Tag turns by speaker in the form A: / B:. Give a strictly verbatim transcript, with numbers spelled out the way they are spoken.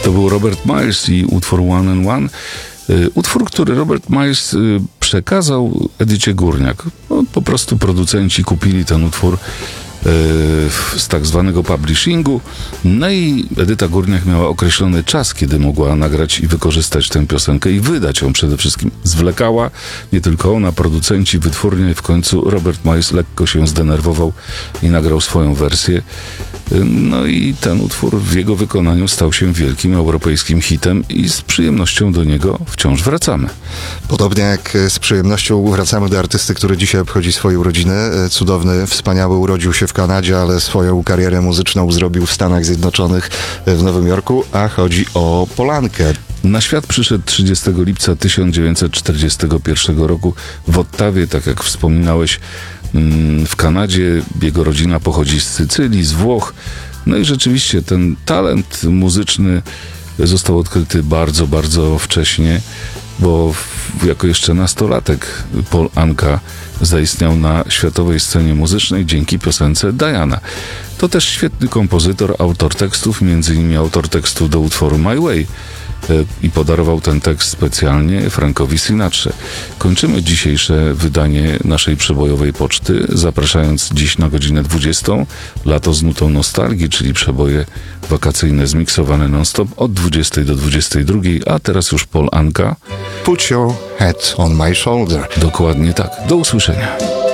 A: To był Robert Miles i utwór One and One. Utwór, który Robert Miles przekazał Edycie Górniak. No, po prostu producenci kupili ten utwór z tak zwanego publishingu. No i Edyta Górniak miała określony czas, kiedy mogła nagrać i wykorzystać tę piosenkę i wydać ją przede wszystkim. Zwlekała, nie tylko ona, producenci, wytwórnia i w końcu Robert Miles lekko się zdenerwował i nagrał swoją wersję. No i ten utwór w jego wykonaniu stał się wielkim europejskim hitem i z przyjemnością do niego wciąż wracamy.
B: Podobnie jak z przyjemnością wracamy do artysty, który dzisiaj obchodzi swoje urodziny. Cudowny, wspaniały, urodził się w Kanadzie, ale swoją karierę muzyczną zrobił w Stanach Zjednoczonych, w Nowym Jorku, a chodzi o Polankę.
A: Na świat przyszedł trzydziestego lipca tysiąc dziewięćset czterdziestego pierwszego roku w Ottawie, tak jak wspominałeś, w Kanadzie. Jego rodzina pochodzi z Sycylii, z Włoch. No i rzeczywiście ten talent muzyczny został odkryty bardzo, bardzo wcześnie, bo w, jako jeszcze nastolatek Paul Anka zaistniał na światowej scenie muzycznej dzięki piosence Diana. To też świetny kompozytor, autor tekstów, między innymi autor tekstu do utworu My Way, i podarował ten tekst specjalnie Frankowi Sinatrze. Kończymy dzisiejsze wydanie naszej przebojowej poczty, zapraszając dziś na godzinę dwudziestą. Lato z nutą nostalgii, czyli przeboje wakacyjne zmiksowane non-stop od dwudziestej do dwudziestej drugiej, a teraz już Paul Anka.
B: Put your head on my shoulder.
A: Dokładnie tak. Do usłyszenia.